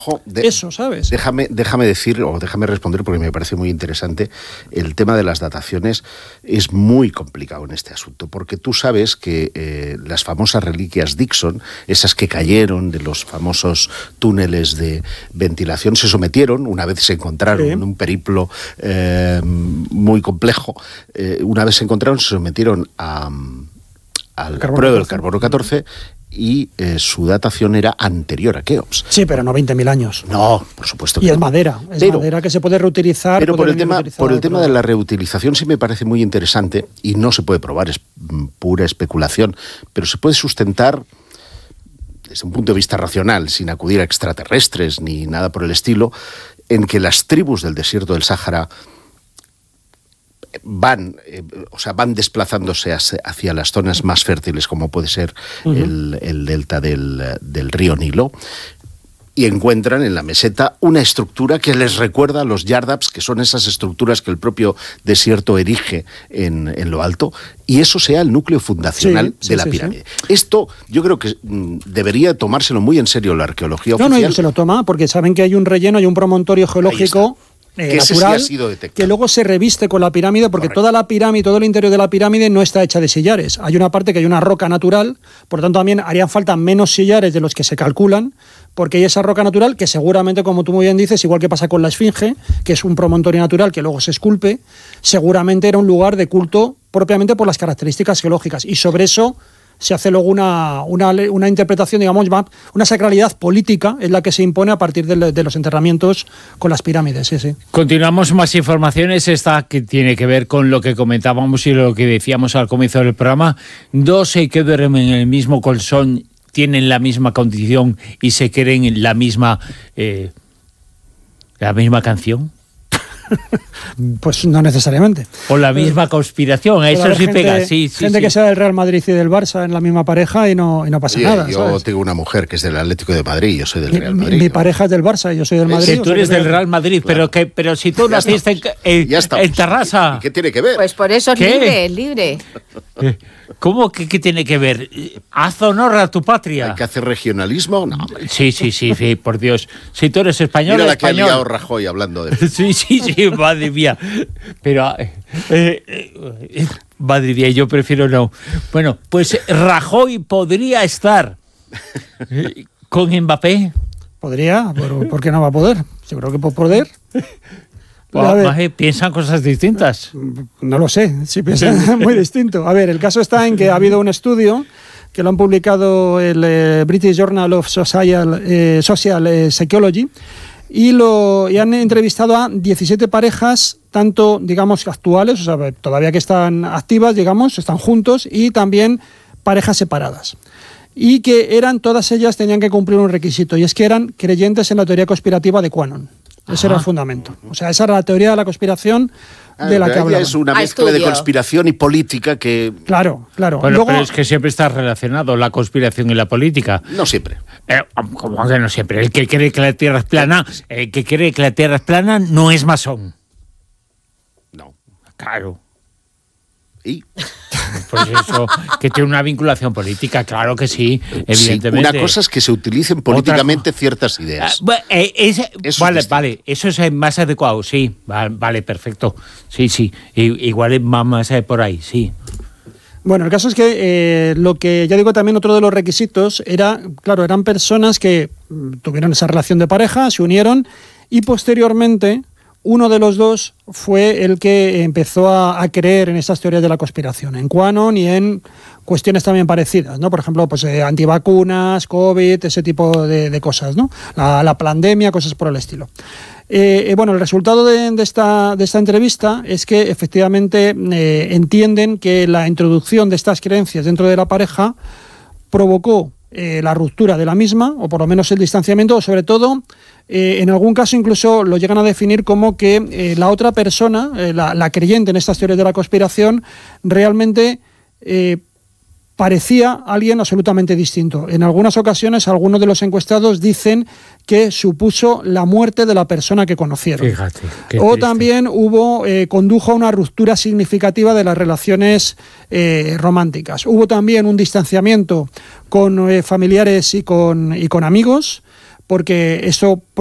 eso, ¿sabes? Déjame decir, o déjame responder, porque me parece muy interesante. El tema de las dataciones es muy complicado en este asunto, porque tú sabes que las famosas reliquias Dixon, esas que cayeron de los famosos túneles de ventilación, se sometieron, una vez se encontraron en un periplo muy complejo, una vez se encontraron, se sometieron al prueba del carbono 14, y su datación era anterior a Keops. Sí, pero no 20.000 años. No, por supuesto que no. Y no. es madera que se puede reutilizar. Pero por el tema de la reutilización sí me parece muy interesante, y no se puede probar, es pura especulación, pero se puede sustentar desde un punto de vista racional, sin acudir a extraterrestres ni nada por el estilo, en que las tribus del desierto del Sáhara van desplazándose hacia las zonas más fértiles, como puede ser el delta del río Nilo, y encuentran en la meseta una estructura que les recuerda a los yardaps, que son esas estructuras que el propio desierto erige en lo alto, y eso sea el núcleo fundacional de la pirámide. Sí. Esto yo creo que debería tomárselo muy en serio la arqueología oficial. No, se lo toma, porque saben que hay un relleno, hay un promontorio geológico natural, sí que luego se reviste con la pirámide, porque Correcto. toda la pirámide, todo el interior de la pirámide no está hecha de sillares. Hay una parte que hay una roca natural, por lo tanto también harían falta menos sillares de los que se calculan, porque hay esa roca natural que seguramente, como tú muy bien dices, igual que pasa con la Esfinge, que es un promontorio natural que luego se esculpe, seguramente era un lugar de culto propiamente por las características geológicas, y sobre eso se hace luego una interpretación, digamos, una sacralidad política es la que se impone a partir de los enterramientos con las pirámides. Sí. Continuamos más informaciones, esta que tiene que ver con lo que comentábamos y lo que decíamos al comienzo del programa. Dos que duermen en el mismo colchón tienen la misma condición y se creen la misma canción. Pues no necesariamente. O la misma conspiración, eso sí pega, sí. Gente que sea del Real Madrid y del Barça en la misma pareja y no pasa nada. Yo ¿sabes? tengo una mujer que es del Atlético de Madrid y yo soy del Real Madrid. Mi pareja es del Barça y yo soy del Madrid. Si tú eres del Real Madrid, claro. pero si tú naciste en Terrassa. ¿Y qué tiene que ver? Pues por eso es libre. ¿Cómo que tiene que ver? Haz honor a tu patria. ¿Hay que hacer regionalismo? No. Sí, por Dios. Si tú eres español, mira la español. que ha liado Rajoy hablando de eso. Sí, madre mía. Pero, madre mía, yo prefiero no. Bueno, pues Rajoy podría estar con Mbappé. Podría, pero ¿por qué no va a poder? Yo creo que por poder. Piensan cosas distintas. No lo sé, sí piensan muy distinto. A ver, el caso está en que ha habido un estudio que lo han publicado el British Journal of Social Psychology y han entrevistado a 17 parejas, tanto, digamos, actuales, o sea, todavía que están activas, digamos, están juntos, y también parejas separadas. Y que todas ellas tenían que cumplir un requisito, y es que eran creyentes en la teoría conspirativa de QAnon. Ese era el fundamento. O sea, esa era la teoría de la conspiración de la que hablaban. Es una mezcla de conspiración y política que... Claro. Bueno, luego, pero es que siempre está relacionado la conspiración y la política. No siempre. ¿Cómo que no siempre? El que cree que la Tierra es plana, no es masón. No. Claro. ¿Y? Pues eso, que tiene una vinculación política, claro que sí, evidentemente. Sí, una cosa es que se utilicen políticamente ciertas ideas. Vale, eso es más adecuado, sí, vale, perfecto. Sí, igual es más por ahí, sí. Bueno, el caso es que lo que ya digo también, otro de los requisitos eran personas que tuvieron esa relación de pareja, se unieron y posteriormente uno de los dos fue el que empezó a creer en estas teorías de la conspiración, en QAnon y en cuestiones también parecidas, ¿no? Por ejemplo, pues antivacunas, COVID, ese tipo de cosas, ¿no? La pandemia, cosas por el estilo. Bueno, el resultado de esta entrevista es que efectivamente entienden que la introducción de estas creencias dentro de la pareja provocó la ruptura de la misma, o por lo menos el distanciamiento, o sobre todo, en algún caso incluso lo llegan a definir como que la otra persona, la creyente en estas teorías de la conspiración, realmente parecía alguien absolutamente distinto. En algunas ocasiones, algunos de los encuestados dicen que supuso la muerte de la persona que conocieron. Fíjate, o también condujo a una ruptura significativa de las relaciones románticas. Hubo también un distanciamiento con familiares y con amigos, porque eso